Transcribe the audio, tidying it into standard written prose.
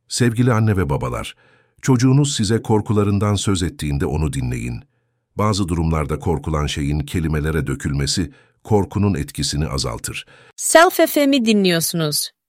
Sevgili anne ve babalar, çocuğunuz size korkularından söz ettiğinde onu dinleyin. Bazı durumlarda korkulan şeyin kelimelere dökülmesi, korkunun etkisini azaltır. Self FM'i dinliyorsunuz.